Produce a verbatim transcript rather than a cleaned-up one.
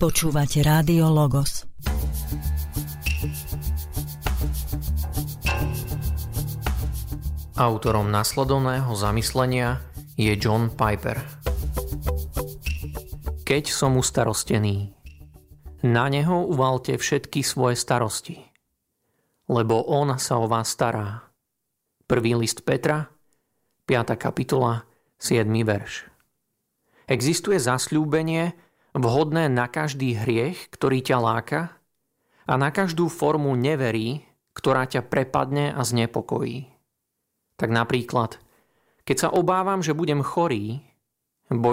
Počúvate Rádio Logos. Autorom nasledovného zamyslenia je John Piper. Keď som ustarostený, na neho uvalte všetky svoje starosti, lebo on sa o vás stará. Prvý list Petra, piata kapitola, siedmy verš. Existuje zasľúbenie vhodné na každý hriech, ktorý ťa láka, a na každú formu neverí, ktorá ťa prepadne a znepokojí. Tak napríklad, keď sa obávam, že budem chorý,